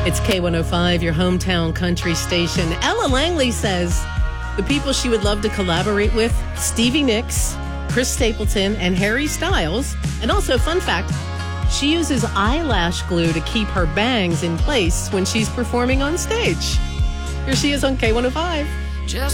It's K105, your hometown country station. Ella Langley says the people she would love to collaborate with, Stevie Nicks, Chris Stapleton, and Harry Styles. And also, fun fact, she uses eyelash glue to keep her bangs in place when she's performing on stage. Here she is on K105.